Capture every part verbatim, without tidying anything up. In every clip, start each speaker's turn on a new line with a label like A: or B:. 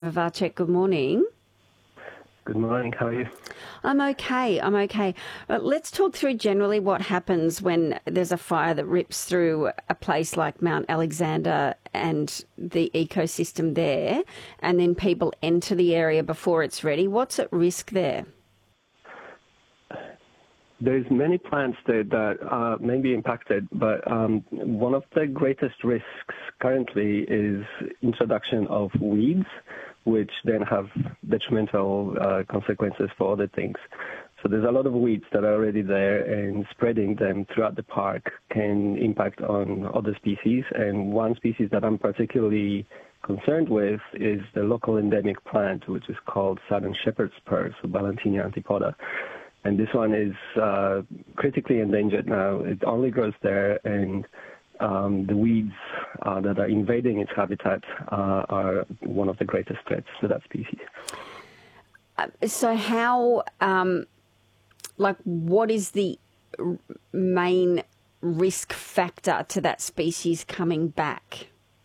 A: Vivacek, good morning.
B: Good morning, how are you?
A: I'm okay, I'm okay. But let's talk through generally what happens when there's a fire that rips through a place like Mount Alexander and the ecosystem there, and then people enter the area before it's ready. What's at risk there?
B: There's many plants there that uh, may be impacted, but um, one of the greatest risks currently is introduction of weeds, which then have detrimental uh, consequences for other things. So there's a lot of weeds that are already there, and spreading them throughout the park can impact on other species. And one species that I'm particularly concerned with is the local endemic plant, which is called southern shepherd's purse, Balantinia antipoda. And this one is uh, critically endangered now. It only grows there, and um, the weeds uh, that are invading its habitat uh, are one of the greatest threats to that species.
A: Uh, so how, um, like, what is the r- main risk factor to that species coming back?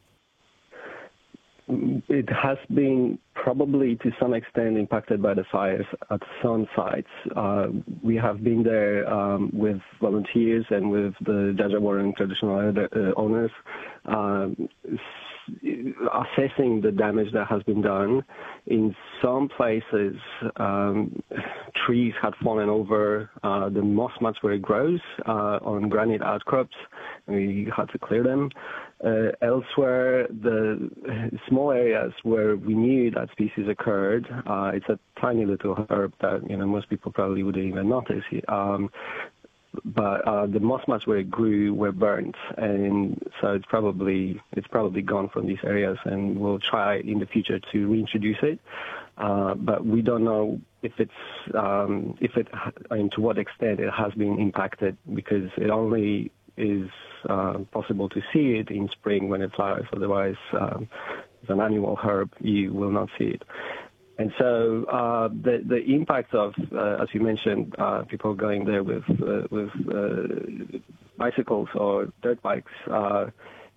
B: It has been probably to some extent impacted by the fires at some sites. Uh, we have been there um, with volunteers and with the Dja Dja Wurrung traditional uh, owners, uh, assessing the damage that has been done. In some places, um, trees had fallen over uh, the moss mats where it grows uh, on granite outcrops, and we had to clear them. Uh, elsewhere, the small areas where we knew that species occurred, uh, it's a tiny little herb that you know most people probably wouldn't even notice. Um, but uh, the moss mats where it grew were burnt, and so it's probably it's probably gone from these areas. And we'll try in the future to reintroduce it, uh, but we don't know if it's um, if it and to what extent it has been impacted, because it only is uh, possible to see it in spring when it flowers. Otherwise, um, as an annual herb, you will not see it. And so uh, the the impact of, uh, as you mentioned, uh, people going there with uh, with uh, bicycles or dirt bikes, uh,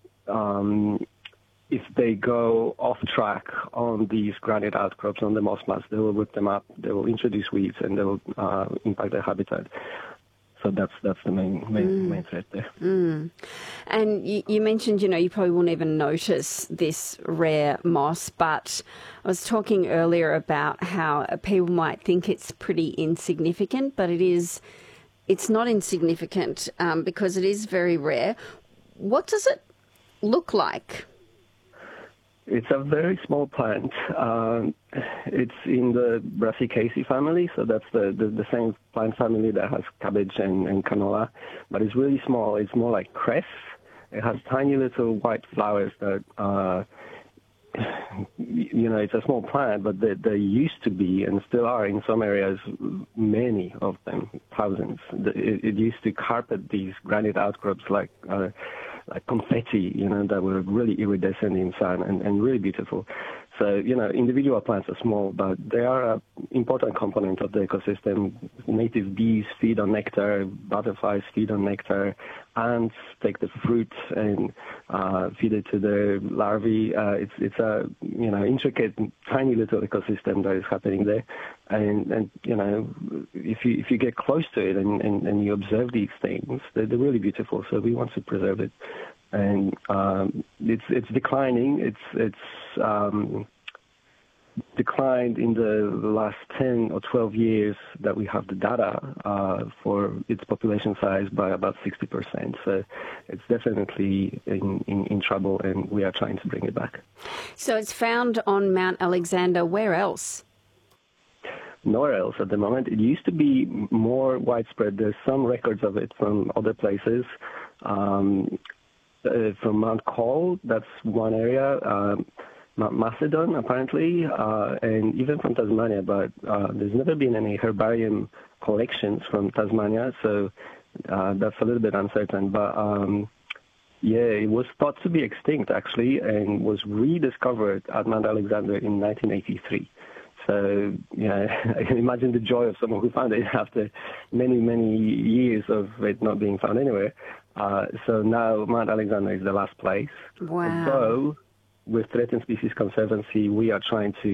B: um, if they go off track on these granite outcrops, on the moss mats, they will rip them up, they will introduce weeds, and they will uh, impact their habitat. So that's that's the main main, mm. main threat there.
A: Mm. And you, you mentioned, you know, you probably won't even notice this rare moss, but I was talking earlier about how people might think it's pretty insignificant, but it is. It's not insignificant um, because it is very rare. What does it look like?
B: It's a very small plant. Um, it's in the Brassicaceae family, so that's the, the, the same plant family that has cabbage and, and canola, but it's really small. It's more like cress. It has tiny little white flowers that, uh, you know, it's a small plant, but there, there used to be, and still are in some areas, many of them, thousands. It, it used to carpet these granite outcrops like... Uh, like confetti, you know, that were really iridescent in sun and, and really beautiful. So, you know, individual plants are small, but they are an important component of the ecosystem. Native bees feed on nectar, butterflies feed on nectar, ants take the fruit and uh, feed it to their larvae. Uh, it's it's a, you know, intricate, tiny little ecosystem that is happening there. And, and you know, if you if you get close to it and, and, and you observe these things, they're, they're really beautiful. So we want to preserve it. And um, it's it's declining. It's it's um, declined in the last ten or twelve years that we have the data uh, for its population size by about sixty percent. So it's definitely in, in, in trouble, and we are trying to bring it back.
A: So it's found on Mount Alexander. Where else?
B: Nowhere else at the moment. It used to be more widespread. There's some records of it from other places. Um, Uh, from Mount Col, that's one area, uh, Mount Macedon, apparently, uh, and even from Tasmania, but uh, there's never been any herbarium collections from Tasmania, so uh, that's a little bit uncertain. But, um, yeah, it was thought to be extinct, actually, and was rediscovered at Mount Alexander in nineteen eighty-three. So, yeah, I can imagine the joy of someone who found it after many, many years of it not being found anywhere. Uh, so now Mount Alexander is the last place.
A: Wow.
B: Although with Threatened Species Conservancy, we are trying to